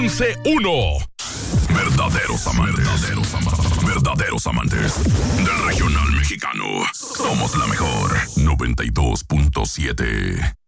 11-1. Verdaderos amantes. Verdaderos amantes del regional mexicano. Somos la mejor. 92.7.